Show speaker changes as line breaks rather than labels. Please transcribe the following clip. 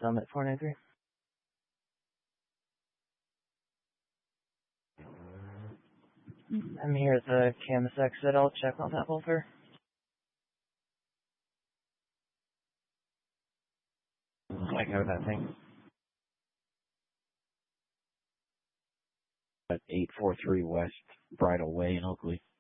Summit 493. I'm here at the Camus exit. I'll check on that Wolfer.
I got that thing. At 843 West Bridal Way in Oakley.